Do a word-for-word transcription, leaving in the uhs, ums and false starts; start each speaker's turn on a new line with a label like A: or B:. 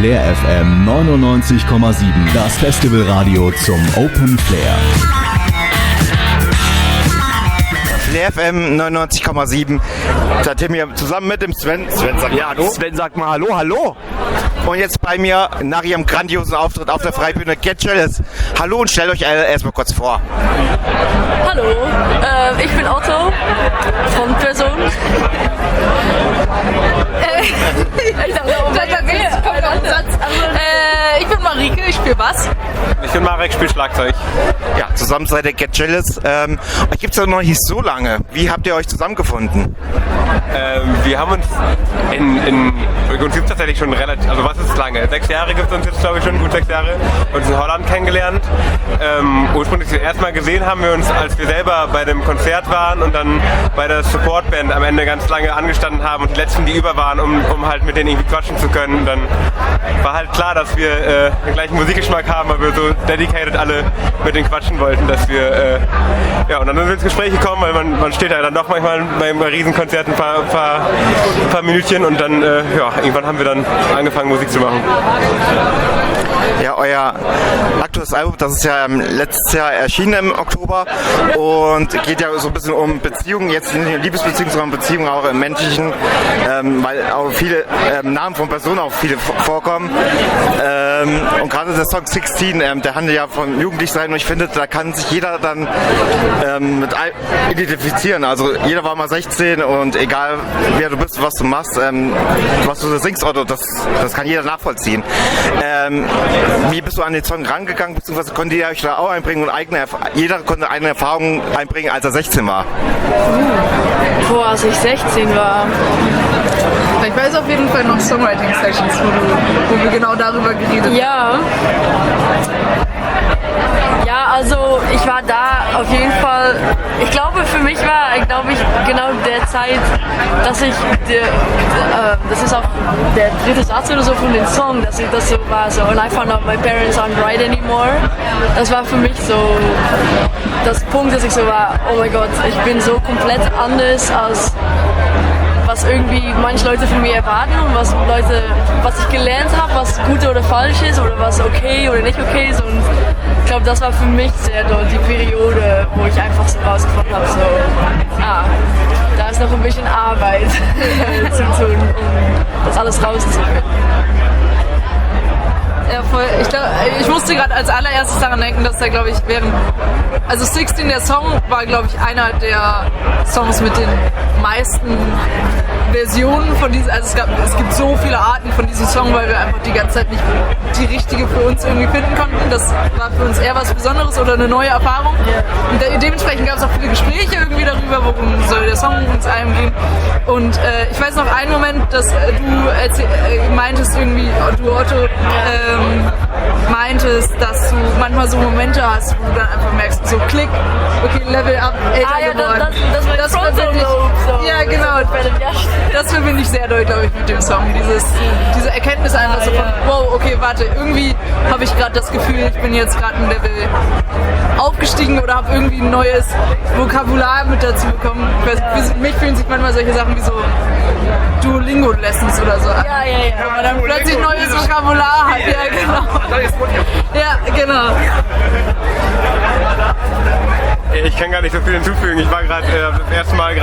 A: Flair F M neunundneunzig Komma sieben, das Festivalradio zum Open Flair.
B: Flair F M neunundneunzig Komma sieben. Da Tim hier zusammen mit dem Sven. Sven sagt
C: ja, hallo. Sven sagt mal Hallo, hallo.
B: Und jetzt bei mir nach ihrem grandiosen Auftritt auf der Freibühne Get Jealous. Hallo und stellt euch erstmal kurz vor.
D: Hallo, äh, ich bin Otto von Person. ich dachte, oh, äh, ich bin Marike, ich spiele Bass.
C: Ich bin Marek, ich spiele Schlagzeug.
B: Ja, zusammen seid ihr Get Jealous. Ähm, euch gibt es ja noch nicht so lange. Wie habt ihr euch zusammengefunden?
C: Ähm, wir haben uns in, in uns gibt es tatsächlich schon relativ, also was ist lange? Sechs Jahre gibt es uns jetzt, glaube ich, schon, gut sechs Jahre. Uns in Holland kennengelernt. Ähm, ursprünglich das erste Mal gesehen haben wir uns, als wir selber bei dem Konzert waren und dann bei der Supportband am Ende ganz lange angestanden haben und die letzten, die über waren, um, um halt mit denen irgendwie quatschen zu können. Und dann war halt klar, dass wir äh, den gleichen Musikgeschmack haben, weil wir so dedicated alle mit denen quatschen wollten, dass wir, äh, ja, und dann sind wir ins Gespräch gekommen, weil man, man steht da dann doch manchmal beim Riesenkonzert ein paar, paar, paar Minütchen und dann, äh, ja, irgendwann haben wir dann angefangen, Musik zu machen.
B: Ja, euer aktuelles Album, das ist ja letztes Jahr erschienen im Oktober und geht ja so ein bisschen um Beziehungen, jetzt nicht nur Liebesbeziehungen, sondern Beziehungen auch im menschlichen, ähm, weil auch viele ähm, Namen von Personen auch viele vorkommen. Ähm, und gerade der Song sechzehn, ähm, der handelt ja von Jugendlichsein und ich finde, da kann sich jeder dann ähm, mit identifizieren. Also jeder war mal sechzehn und egal wer du bist, was du machst, ähm, was du singst, oder das, das kann jeder nachvollziehen. Ähm, Wie bist du an den Song rangegangen, beziehungsweise konntet ihr euch da auch einbringen und eigene, jeder konnte eine Erfahrung einbringen, als er sechzehn war?
D: Boah, als ich sechzehn war.
E: Ich weiß auf jeden Fall noch Songwriting-Sessions, wo, du, wo wir genau darüber geredet haben.
D: Ja. Ja, also ich war da auf jeden Fall, ich glaube für mich war, glaube ich, genau der Zeit, dass ich, der, äh, das ist auch der dritte Satz oder so von dem Song, dass ich das so war, so, and I found out my parents aren't right anymore. Das war für mich so das Punkt, dass ich so war, oh mein Gott, ich bin so komplett anders als was irgendwie manche Leute von mir erwarten und was Leute, was ich gelernt habe, was gut oder falsch ist oder was okay oder nicht okay ist. Und ich glaube, das war für mich sehr dort die Periode, wo ich einfach so rausgefunden habe, so, ah, da ist noch ein bisschen Arbeit zu tun, um das alles rauszufinden.
E: Ja, voll. Ich, glaub, ich musste gerade als allererstes daran denken, dass da, glaube ich, während. Also sechzehn, der Song, war, glaube ich, einer der Songs mit den meisten Versionen von diesem. Also es, gab, es gibt so viele Arten von diesem Song, weil wir einfach die ganze Zeit nicht die richtige für uns irgendwie finden konnten. Das war für uns eher was Besonderes oder eine neue Erfahrung. Und de- dementsprechend gab es auch viele Gespräche irgendwie darüber, worum soll der Song uns einem gehen. Und äh, ich weiß noch einen Moment, dass äh, du erzähl- äh, meintest irgendwie, du Otto, ähm, meintest, dass du manchmal so Momente hast, wo du dann einfach merkst, so klick, okay, Level up, älter
D: Ah ja,
E: geworden.
D: das, das, das,
E: Das verbinde ich,
D: so.
E: ja genau, das verbinde ich sehr doll, glaube ich, mit dem Song. Dieses, diese Erkenntnis einfach so von, wow, okay, warte, irgendwie habe ich gerade das Gefühl, ich bin jetzt gerade ein Level aufgestiegen oder habe irgendwie ein neues Vokabular mit dazu bekommen. Ich weiß, für mich fühlen sich manchmal solche Sachen wie so Duolingo-Lessons oder so an.
D: Ja, ja, ja.
E: Wenn man dann plötzlich neues Vokabular hat, ja genau. Ja, genau.
C: Ich kann gar nicht so viel hinzufügen. Ich war gerade äh, das erste Mal